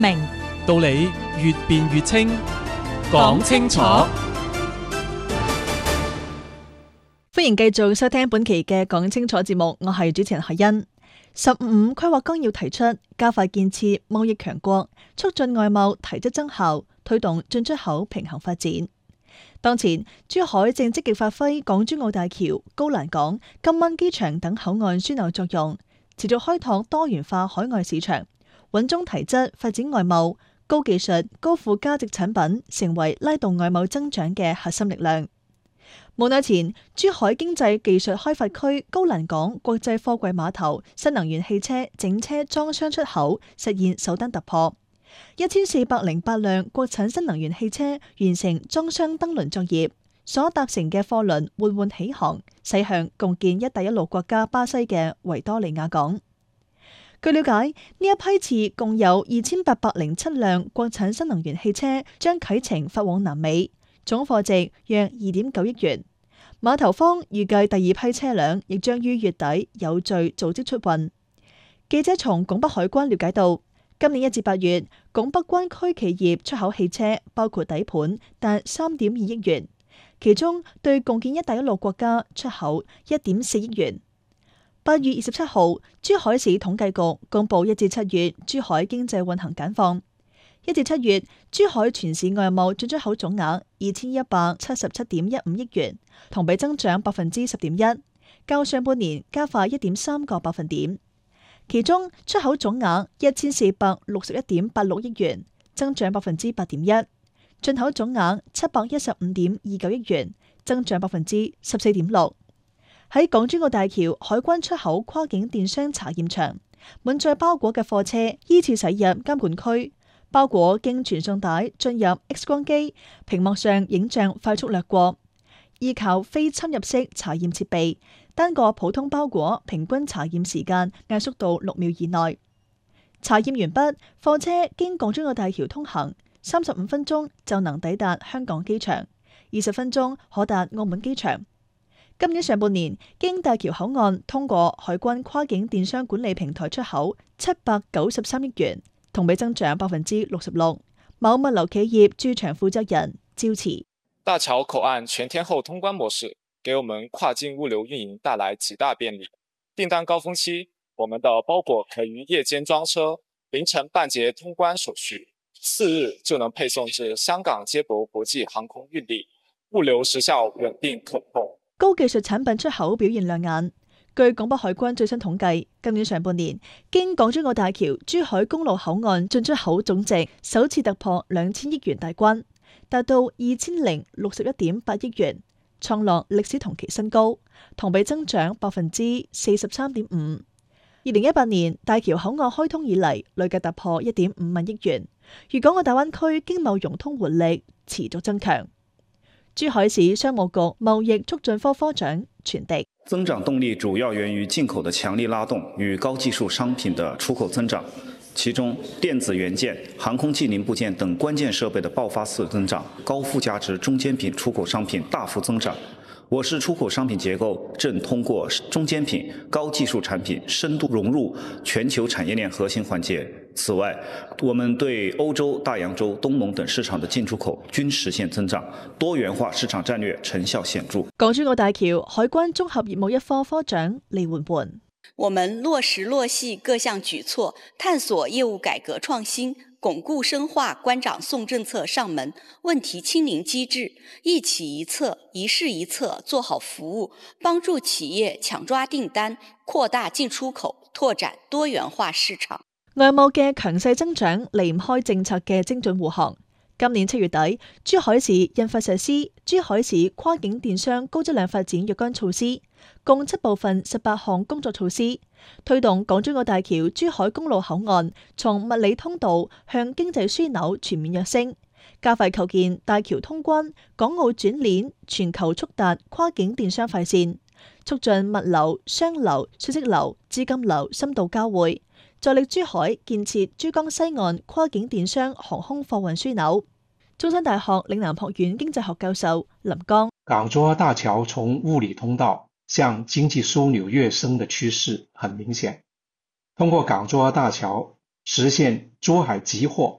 明道理越辯越清，講清楚。 歡迎繼續收聽本期嘅講清楚節目，我係主持人海欣。15規劃綱要提出加快建設貿易強國，促進外貿提質增效，推動進出口平衡發展。當前珠海正積極發揮港珠澳大橋、高欄港、金灣機場等口岸樞紐作用，持續開拓多元化海外市場，穩中提質發展外貿，高技術、高附加值產品成為拉動外貿增長嘅核心力量。冇耐前，珠海經濟技術開發區高欄港國際貨櫃碼頭新能源汽車整車裝箱出口實現首單突破，1408輛國產新能源汽車完成裝箱登輪作業，所搭乘嘅貨輪緩緩起航，駛向共建一帶一路國家巴西嘅維多利亞港。據了解，呢一批次共有2807輛國產新能源汽車將啟程發往南美，總貨值約2.9億元。碼頭方預計第二批車輛亦將於月底有序組織出運。記者從拱北海關了解到，今年1至8月，拱北灣區企業出口汽車包括底盤達3.2億元，其中對共建一帶一路國家出口1.4億元。8月27號，珠海市統計局公布1至7月珠海經濟運行簡況。1至7月，珠海全市外貿進出口總額2177.15億元，同比增長10.1%，較上半年加快1.3個百分點。其中出口總額1461.86億元，增長8.1%；進口總額715.29億元，增長14.6%。喺港珠澳大橋海關出口跨境電商查驗場，滿載包裹嘅貨車依次駛入監管區。包裹經傳送帶進入 X 光機，屏幕上影像快速掠過，依靠非侵入式查驗設備，單個普通包裹平均查驗時間壓縮到6秒以內。查驗完畢，貨車經港珠澳大橋通行，35分鐘就能抵達香港機場，20分鐘可達澳門機場。今年上半年，經大橋口岸通過海關跨境電商管理平台出口793億元。同比增長66%。某物流企業駐場負責人趙慈： 大橋口岸全天候通關模式，給我們跨境物流運營帶來極大便利。訂單高峰期，我們的包裹可於夜間裝車，凌晨辦結通關手續，4日就能配送至香港接駁國際航空運力，物流時效穩定可控。 高技術產品出口表現亮眼。據拱北海關最新統計，今年上半年經港珠澳大橋珠海公路口岸進出口總值首次突破2000億元大關，達到2061.8億元，創落歷史同期新高，同比增長43.5%。2018年大橋口岸開通以嚟，累計突破1.5萬億元，粵港澳大灣區經貿融通活力持續增強。珠海市商務局貿易促進科科長全迪： 增長動力主要源於進口的強力拉動與高技術商品的出口增長，其中電子元件、航空器零部件等關鍵設備的爆發式增長，高附加值中間品出口商品大幅增長。我市出口商品結構正通過中間品、高技術產品深度融入全球產業鏈核心環節。此外，我們對歐洲、大洋洲、東盟等市場的進出口均實現增長，多元化市場戰略成效顯著。 港珠澳大橋海關綜合業務一科科長李媛媛： 我們落實落細各項舉措，探索業務改革創新，鞏固深化關長送政策上門、問題清零機制，一企一策、一事一策做好服務，幫助企業搶抓訂單、擴大進出口、拓展多元化市場。 外貿嘅強勢增長離唔開政策嘅精準護航。今年7月底，珠海市印發實施《珠海市跨境電商高質量發展若干措施》，共7部分18項工作措施，推動港珠澳大橋珠海公路口岸從物理通道向經濟樞紐全面躍升，加快構建大橋通關、港澳轉鏈、全球速達跨境電商快線，促進物流、商流、信息流、資金流深度交匯，助力珠海建設珠江西岸跨境電商航空貨運樞紐。中山大學嶺南學院經濟學教授林剛： 港珠澳大橋從物理通道向經濟樞紐躍升的趨勢很明顯，通過港珠澳大橋實現珠海集貨、